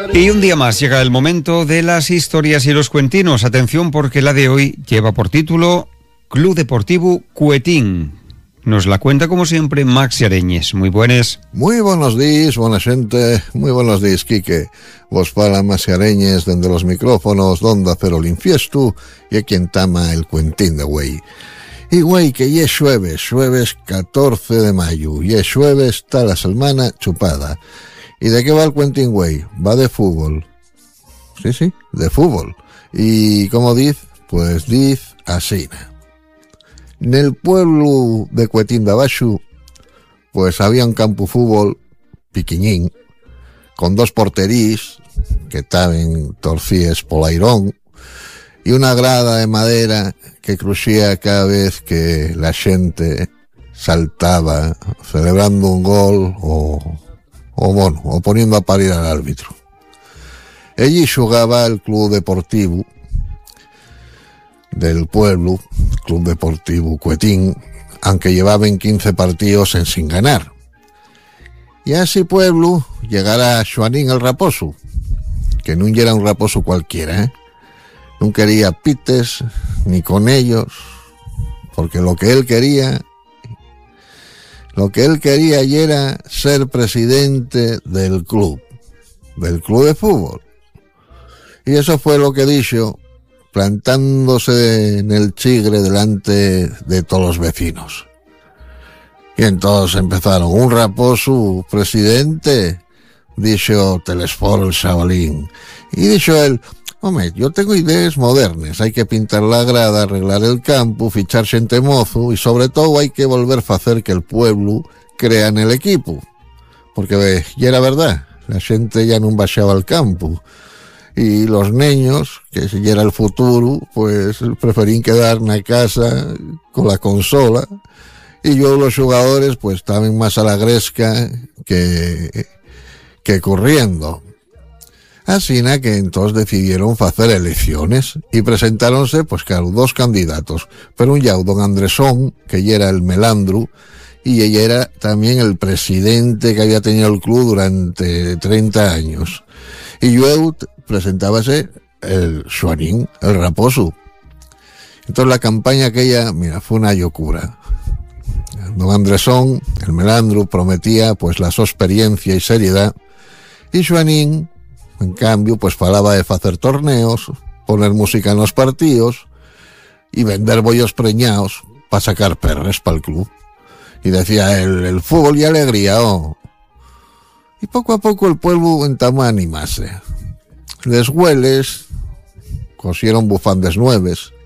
Y un día más llega el momento de las historias y los cuentinos. Atención, porque la de hoy lleva por título Club Deportivo Cuetín. Nos la cuenta como siempre Maxi Areñes. Muy buenas. Muy buenos días, buena gente. Muy buenos días, Quique. Vos fala Maxi Areñes dende los micrófonos donde hacer el infiesto y a quien tama el cuentín de güey. Y güey, que ya es jueves 14 de mayo, y es jueves, está la semana chupada. ¿Y de qué va el cuentín, güey? Va de fútbol. Sí, de fútbol. Y como dice, pues dice así. En el pueblo de Cuetín de Abaixo, pues había un campo de fútbol piquiñín, con dos porterís que estaban torcíes por airón, y una grada de madera que cruxía cada vez que la xente saltaba celebrando un gol o poniendo a parir al árbitro. Allí xogaba el club deportivo del pueblo, Club Deportivo Cuetín, aunque llevaban 15 partidos sin ganar. Y a ese pueblo llegara Xoanín el Raposo, que no era un raposo cualquiera, no quería pites ni con ellos, porque lo que él quería y era ser presidente del club de fútbol. Y eso fue lo que dijo, plantándose en el chigre delante de todos los vecinos. Y entonces empezaron, un raposo presidente, dijo Telesforo el chavalín. Y dijo él, hombre, yo tengo ideas modernas, hay que pintar la grada, arreglar el campo, fichar xente mozo y sobre todo hay que volver a hacer que el pueblo crea en el equipo. Porque ya era verdad, la xente ya no baixaba al campo. Y los niños, que si era el futuro, pues preferían quedar en la casa con la consola. Y yo, los jugadores, pues estaban más a la gresca que corriendo. Así que entonces decidieron hacer elecciones y presentáronse, pues claro, dos candidatos. Pero un yau, don Andresón, que ya era el melandru, y ella era también el presidente que había tenido el club durante 30 años. Y yo presentábase el Xoanín, el Raposo. Entonces la campaña aquella, mira, fue una locura. Don Andresón, el melandru, prometía pues la su experiencia y seriedad, y Xoanín, en cambio, pues falaba de hacer torneos, poner música en los partidos y vender bollos preñados para sacar perres para el club. Y decía el fútbol y alegría, oh. Y poco a poco el pueblo entamó a animarse. Les güeles cosieron bufandes nueves,